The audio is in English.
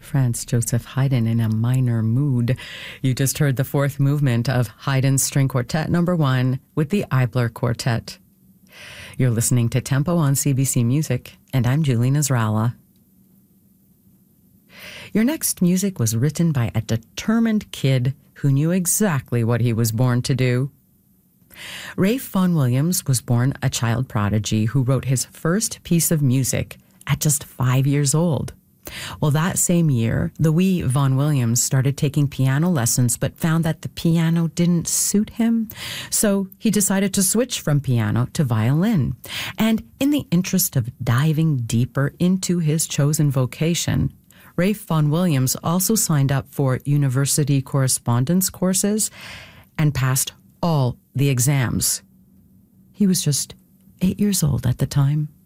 Franz Joseph Haydn in a minor mood. You just heard the fourth movement of Haydn's String Quartet No. 1 with the Eibler Quartet. You're listening to Tempo on CBC Music, and I'm Julie Nasrallah. Your next music was written by a determined kid who knew exactly what he was born to do. Ralph Vaughan Williams was born a child prodigy who wrote his first piece of music at just 5 years old. Well, that same year, the wee Vaughan Williams started taking piano lessons but found that the piano didn't suit him. So he decided to switch from piano to violin. And in the interest of diving deeper into his chosen vocation, Ralph Vaughan Williams also signed up for university correspondence courses and passed all the exams. He was just 8 years old at the time.